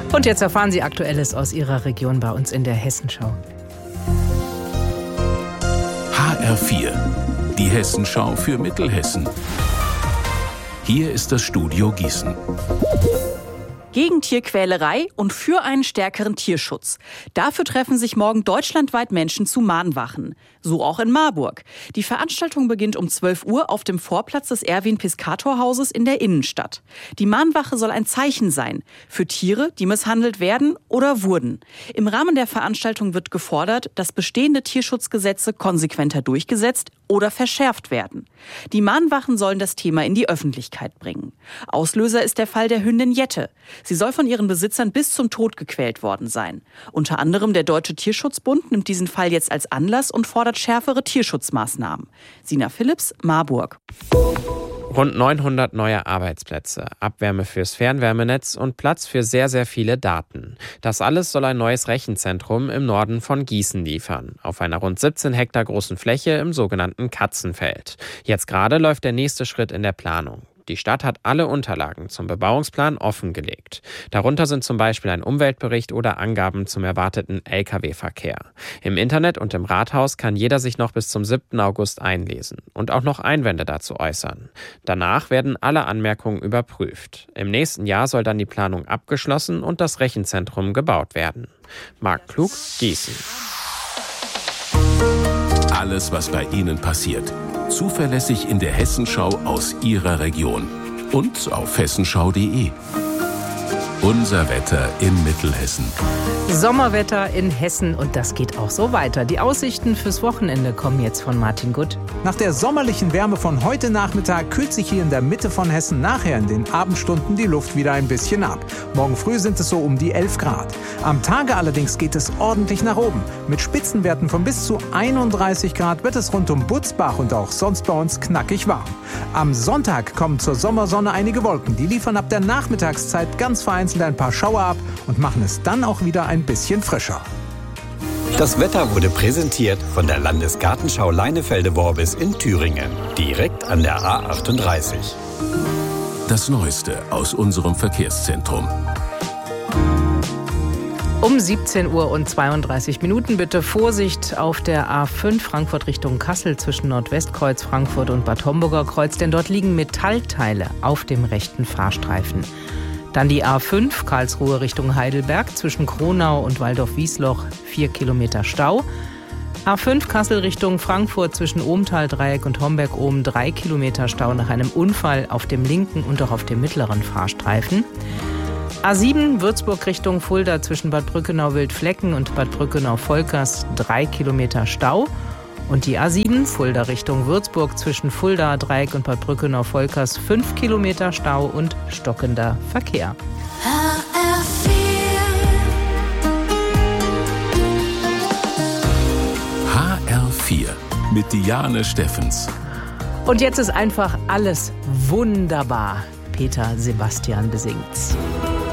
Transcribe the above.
Und jetzt erfahren Sie Aktuelles aus Ihrer Region bei uns in der Hessenschau. HR4, die Hessenschau für Mittelhessen. Hier ist das Studio Gießen. Gegen Tierquälerei und für einen stärkeren Tierschutz. Dafür treffen sich morgen deutschlandweit Menschen zu Mahnwachen. So auch in Marburg. Die Veranstaltung beginnt um 12 Uhr auf dem Vorplatz des Erwin-Piscator-Hauses in der Innenstadt. Die Mahnwache soll ein Zeichen sein für Tiere, die misshandelt werden oder wurden. Im Rahmen der Veranstaltung wird gefordert, dass bestehende Tierschutzgesetze konsequenter durchgesetzt oder verschärft werden. Die Mahnwachen sollen das Thema in die Öffentlichkeit bringen. Auslöser ist der Fall der Hündin Jette. Sie soll von ihren Besitzern bis zum Tod gequält worden sein. Unter anderem der Deutsche Tierschutzbund nimmt diesen Fall jetzt als Anlass und fordert schärfere Tierschutzmaßnahmen. Sina Philipps, Marburg. Rund 900 neue Arbeitsplätze, Abwärme fürs Fernwärmenetz und Platz für sehr, sehr viele Daten. Das alles soll ein neues Rechenzentrum im Norden von Gießen liefern, auf einer rund 17 Hektar großen Fläche im sogenannten Katzenfeld. Jetzt gerade läuft der nächste Schritt in der Planung. Die Stadt hat alle Unterlagen zum Bebauungsplan offengelegt. Darunter sind zum Beispiel ein Umweltbericht oder Angaben zum erwarteten Lkw-Verkehr. Im Internet und im Rathaus kann jeder sich noch bis zum 7. August einlesen und auch noch Einwände dazu äußern. Danach werden alle Anmerkungen überprüft. Im nächsten Jahr soll dann die Planung abgeschlossen und das Rechenzentrum gebaut werden. Marc Klug, Gießen. Alles, was bei Ihnen passiert. Zuverlässig in der Hessenschau aus Ihrer Region. Und auf hessenschau.de. Unser Wetter in Mittelhessen. Sommerwetter in Hessen und das geht auch so weiter. Die Aussichten fürs Wochenende kommen jetzt von Martin Gutt. Nach der sommerlichen Wärme von heute Nachmittag kühlt sich hier in der Mitte von Hessen nachher in den Abendstunden die Luft wieder ein bisschen ab. Morgen früh sind es so um die 11 Grad. Am Tage allerdings geht es ordentlich nach oben. Mit Spitzenwerten von bis zu 31 Grad wird es rund um Butzbach und auch sonst bei uns knackig warm. Am Sonntag kommen zur Sommersonne einige Wolken. Die liefern ab der Nachmittagszeit ganz vereinzelt ein paar Schauer ab und machen es dann auch wieder ein bisschen frischer. Das Wetter wurde präsentiert von der Landesgartenschau Leinefelde-Worbis in Thüringen, direkt an der A38. Das Neueste aus unserem Verkehrszentrum. Um 17 Uhr und 32 Minuten bitte Vorsicht auf der A5 Frankfurt Richtung Kassel zwischen Nordwestkreuz Frankfurt und Bad Homburger Kreuz, denn dort liegen Metallteile auf dem rechten Fahrstreifen. Dann die A5 Karlsruhe Richtung Heidelberg zwischen Kronau und Waldorf-Wiesloch 4 Kilometer Stau. A5 Kassel Richtung Frankfurt zwischen Ohmtal-Dreieck und Homberg-Ohm 3 Kilometer Stau nach einem Unfall auf dem linken und auch auf dem mittleren Fahrstreifen. A7 Würzburg Richtung Fulda zwischen Bad Brückenau-Wildflecken und Bad Brückenau-Volkers 3 Kilometer Stau. Und die A7 Fulda Richtung Würzburg zwischen Fulda, Dreieck und Bad Brückenau-Volkers 5 Kilometer Stau und stockender Verkehr. HR4 mit Diane Steffens. Und jetzt ist einfach alles wunderbar. Peter Sebastian besingt's.